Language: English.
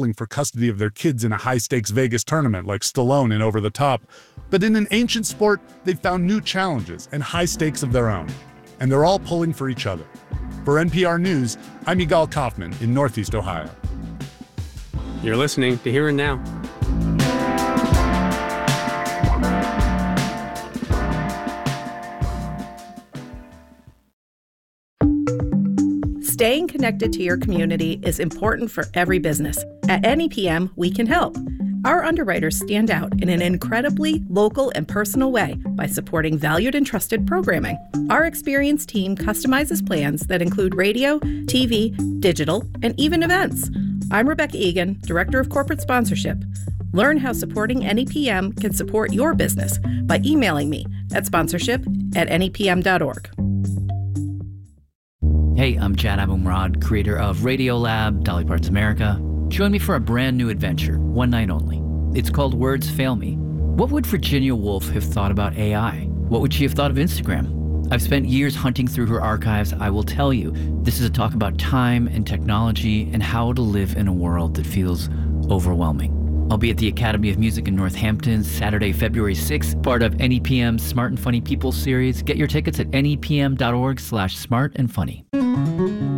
battling for custody of their kids in a high-stakes Vegas tournament like Stallone in Over the Top. But in an ancient sport, they've found new challenges and high stakes of their own. And they're all pulling for each other. For NPR News, I'm Yigal Kaufman in Northeast Ohio. You're listening to Here and Now. Staying connected to your community is important for every business. At NEPM, we can help. Our underwriters stand out in an incredibly local and personal way by supporting valued and trusted programming. Our experienced team customizes plans that include radio, TV, digital, and even events. I'm Rebecca Egan, Director of Corporate Sponsorship. Learn how supporting NEPM can support your business by emailing me at sponsorship@nepm.org. Hey, I'm Jad Abumrad, creator of Radiolab, Dolly Parton's America. Join me for a brand new adventure, one night only. It's called Words Fail Me. What would Virginia Woolf have thought about AI? What would she have thought of Instagram? I've spent years hunting through her archives. I will tell you, this is a talk about time and technology and how to live in a world that feels overwhelming. I'll be at the Academy of Music in Northampton Saturday, February 6th, part of NEPM's Smart and Funny People series. Get your tickets at nepm.org/smartandfunny.